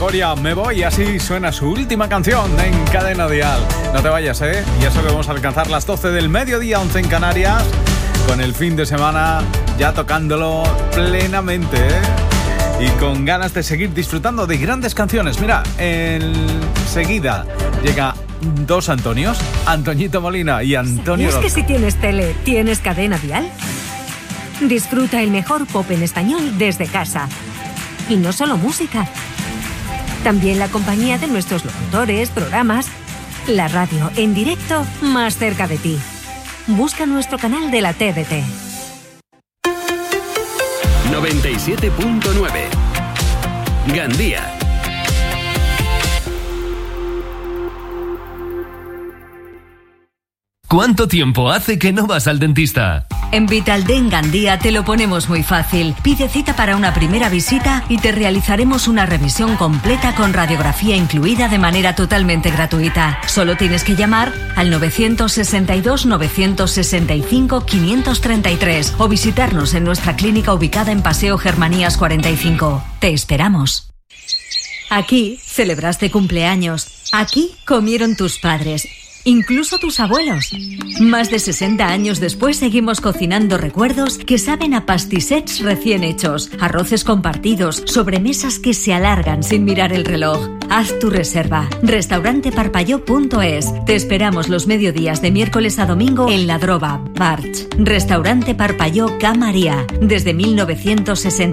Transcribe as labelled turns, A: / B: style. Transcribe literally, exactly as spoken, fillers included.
A: Coria, Me Voy, y así suena su última canción en Cadena Dial. No te vayas, ¿eh? Y eso que vamos a alcanzar las doce del mediodía, once en Canarias, con el fin de semana ya tocándolo plenamente, ¿eh? Y con ganas de seguir disfrutando de grandes canciones. Mira, enseguida llega dos Antonios, Antoñito Molina y Antonio
B: ¿Es
A: Lorca.
B: que si tienes tele, tienes Cadena Dial? Disfruta el mejor pop en español desde casa. Y no solo música. También la compañía de nuestros locutores, programas, la radio en directo más cerca de ti. Busca nuestro canal de la T D T.
C: noventa y siete punto nueve Gandía.
D: ¿Cuánto tiempo hace que no vas al dentista?
E: En Vitaldent Gandía te lo ponemos muy fácil. Pide cita para una primera visita y te realizaremos una revisión completa con radiografía incluida de manera totalmente gratuita. Solo tienes que llamar al nueve seis dos, nueve seis cinco, cinco tres tres o visitarnos en nuestra clínica ubicada en Paseo Germanías cuarenta y cinco. Te esperamos. Aquí celebraste cumpleaños. Aquí comieron tus padres. Incluso tus abuelos. Más de sesenta años después seguimos cocinando recuerdos que saben a pastissets recién hechos, arroces compartidos, sobremesas que se alargan sin mirar el reloj. Haz tu reserva. restaurante parpalló punto es. Te esperamos los mediodías de miércoles a domingo en La Droga, Barch. Restaurante Parpalló Ca María. Desde mil novecientos sesenta.